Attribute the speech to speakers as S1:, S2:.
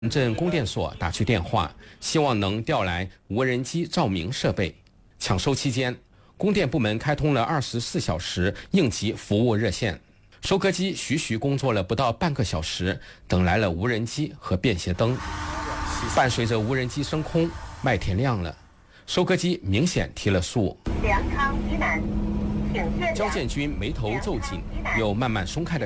S1: 镇供电所打去电话，希望能调来无人机照明设备。抢收期间，供电部门开通了24小时应急服务热线，收割机徐工作了不到半个小时，等来了无人机和便携灯。伴随着无人机升空，麦田亮了，收割机明显提了速。
S2: 粮仓以南，请见
S1: 交建军眉头皱紧，又慢慢松开的